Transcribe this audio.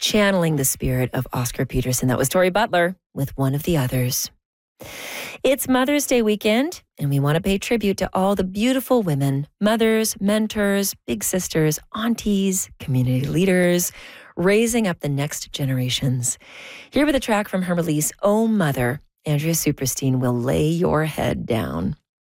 channeling the spirit of Oscar Peterson. That was Tori Butler with One of the Others. It's Mother's Day weekend, and we want to pay tribute to all the beautiful women, mothers, mentors, big sisters, aunties, community leaders, raising up the next generations. Here with a track from her release, Oh Mother, Andrea Superstein will lay your head down.